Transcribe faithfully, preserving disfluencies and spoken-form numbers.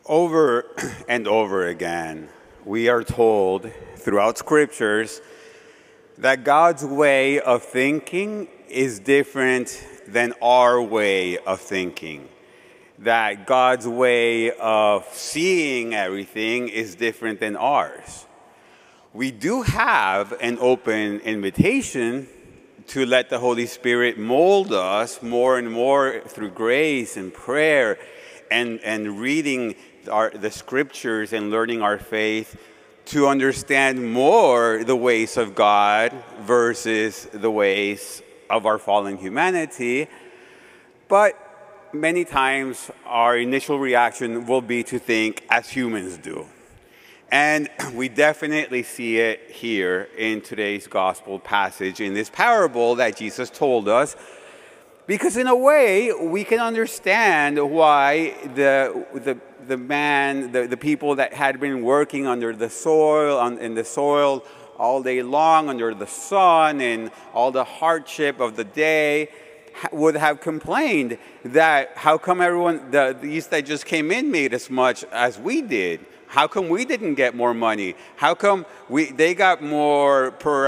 Over and over again, we are told throughout scriptures that God's way of thinking is different than our way of thinking. That God's way of seeing everything is different than ours. We do have an open invitation to let the Holy Spirit mold us more and more through grace and prayer and, and reading our, the scriptures and learning our faith to understand more the ways of God versus the ways of our fallen humanity. But many times our initial reaction will be to think as humans do. And we definitely see it here in today's gospel passage, in this parable that Jesus told us, because in a way we can understand why the the the man, the, the people that had been working under the soil, on, in the soil all day long under the sun and all the hardship of the day, would have complained that how come everyone, the, these that just came in made as much as we did? How come we didn't get more money? How come we they got more per